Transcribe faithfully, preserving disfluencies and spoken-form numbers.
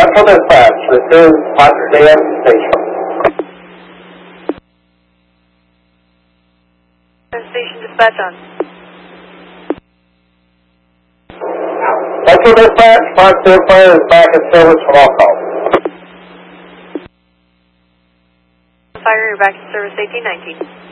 Central Dispatch, this is Potsdam Station. Station Dispatch on. Central Dispatch, Potsdam Fire is back in service from all calls. Fire, you're back in service eighteen nineteen.